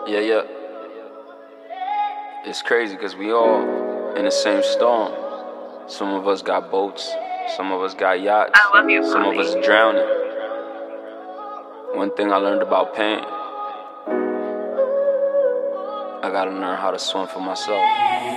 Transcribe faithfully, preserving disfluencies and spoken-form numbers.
Yeah, yeah. It's crazy because we all in the same storm. Some of us got boats, some of us got yachts, I love you, some of Bobby. us drowning. One thing I learned about pain, I gotta learn how to swim for myself.